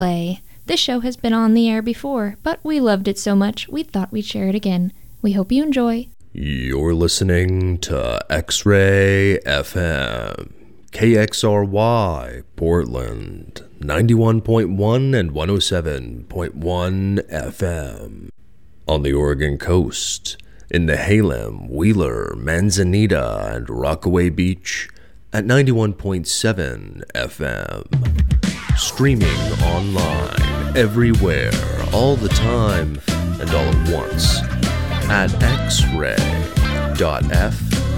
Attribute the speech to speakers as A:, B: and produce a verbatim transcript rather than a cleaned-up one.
A: Play. This show has been on the air before, but we loved it so much we thought we'd share it again. We hope you enjoy.
B: You're listening to X-Ray F M, K X R Y, Portland, ninety-one point one and one oh seven point one F M. On the Oregon coast, in the Halem, Wheeler, Manzanita, and Rockaway Beach, at ninety-one point seven F M. Streaming online, everywhere, all the time, and all at once, at x ray dot f